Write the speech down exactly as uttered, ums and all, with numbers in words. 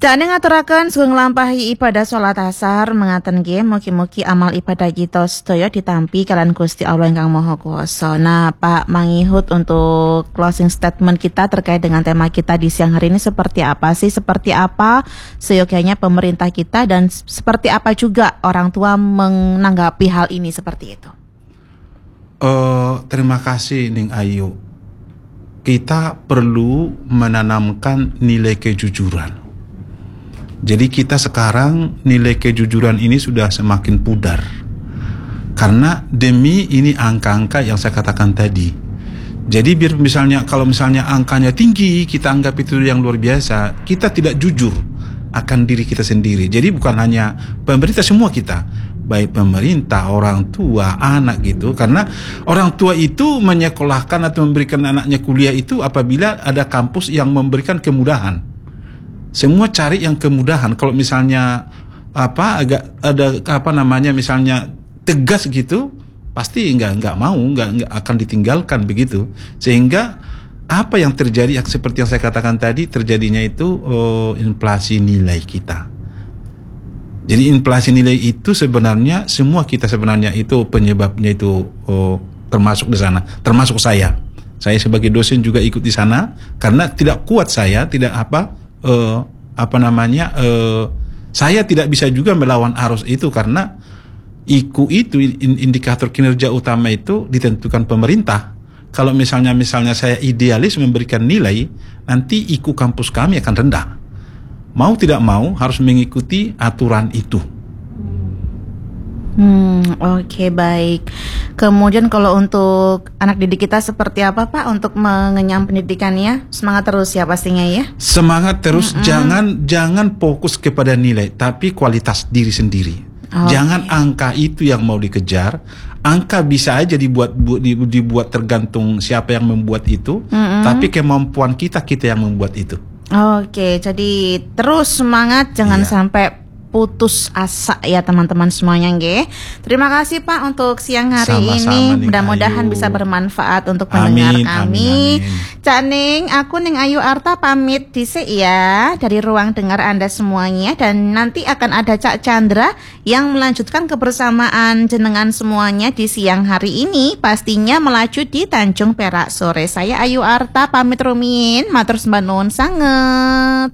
Cak ning ngaturaken sugeng nglampahi ibadah salat asar mengaten nggih mugi-mugi amal ibadah kita sedaya ditampi kalian Gusti Allah ingkang Maha Kuwasa. Nah, Pak Mangihut, untuk closing statement kita terkait dengan tema kita di siang hari ini seperti apa sih? Seperti apa seyogyanya pemerintah kita dan seperti apa juga orang tua menanggapi hal ini seperti itu? Uh, terima kasih Ning Ayu. Kita perlu menanamkan nilai kejujuran. Jadi kita sekarang nilai kejujuran ini sudah semakin pudar. Karena demi ini angka-angka yang saya katakan tadi. Jadi biar misalnya kalau misalnya angkanya tinggi, kita anggap itu yang luar biasa, kita tidak jujur akan diri kita sendiri. Jadi bukan hanya pemerintah, semua kita, baik pemerintah, orang tua, anak gitu. Karena orang tua itu menyekolahkan atau memberikan anaknya kuliah itu apabila ada kampus yang memberikan kemudahan. Semua cari yang kemudahan. Kalau misalnya apa agak ada apa namanya misalnya tegas gitu, pasti nggak nggak mau, nggak nggak akan ditinggalkan begitu. Sehingga apa yang terjadi seperti yang saya katakan tadi, terjadinya itu oh, inflasi nilai kita. Jadi inflasi nilai itu sebenarnya semua kita sebenarnya itu penyebabnya itu oh, termasuk di sana, termasuk saya. Saya sebagai dosen juga ikut di sana karena tidak kuat saya, tidak apa Uh, apa namanya uh, saya tidak bisa juga melawan arus itu karena I Q itu indikator kinerja utama itu ditentukan pemerintah. Kalau misalnya misalnya saya idealis memberikan nilai, nanti I Q kampus kami akan rendah. Mau tidak mau harus mengikuti aturan itu. Hmm, oke, okay, baik. Kemudian kalau untuk anak didik kita seperti apa Pak untuk mengenyam pendidikannya? Semangat terus ya pastinya ya. Semangat terus, mm-mm. jangan jangan fokus kepada nilai, tapi kualitas diri sendiri. Okay. Jangan angka itu yang mau dikejar. Angka bisa aja dibuat bu, dibuat tergantung siapa yang membuat itu, mm-mm. tapi kemampuan kita kita yang membuat itu. Oke, okay, jadi terus semangat, jangan yeah. sampai putus asa ya teman-teman semuanya nggih. Terima kasih Pak untuk siang hari Sama-sama ini. Ning Mudah-mudahan Ayu. bisa bermanfaat untuk Amin, pendengar kami. amin, amin. Cak Ning, aku Ning Ayu Arta pamit dhisik ya dari ruang dengar Anda semuanya, dan nanti akan ada Cak Chandra yang melanjutkan kebersamaan jenengan semuanya di siang hari ini, pastinya melaju di Tanjung Perak sore. Saya Ayu Arta pamit rumiyin, matur sembah nuwun sanget.